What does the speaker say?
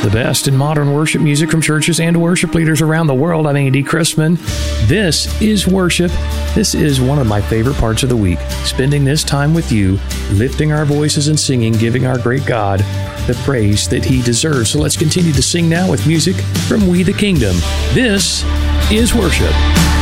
The best in modern worship music from churches and worship leaders around the world. I'm Andy Christman. This is worship. This is one of my favorite parts of the week, spending this time with you, lifting our voices and singing, giving our great God the praise that He deserves. So let's continue to sing now with music from We the Kingdom. This is worship.